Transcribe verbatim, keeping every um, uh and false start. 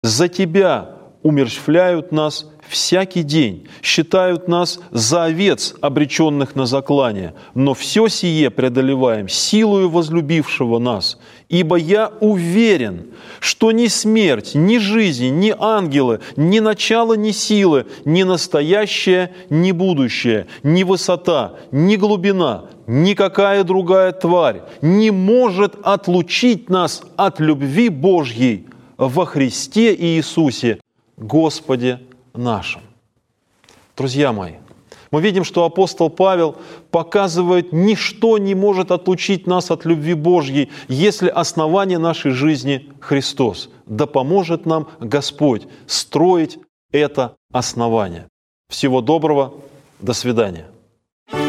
За Тебя умерщвляют нас всякий день, считают нас за овец, обреченных на заклание. Но все сие преодолеваем силою возлюбившего нас. Ибо я уверен, что ни смерть, ни жизнь, ни ангелы, ни начало, ни силы, ни настоящее, ни будущее, ни высота, ни глубина, никакая другая тварь не может отлучить нас от любви Божьей во Христе Иисусе, Господе нашим. Друзья мои, мы видим, что апостол Павел показывает, ничто не может отлучить нас от любви Божьей, если основание нашей жизни Христос. Да поможет нам Господь строить это основание. Всего доброго, до свидания.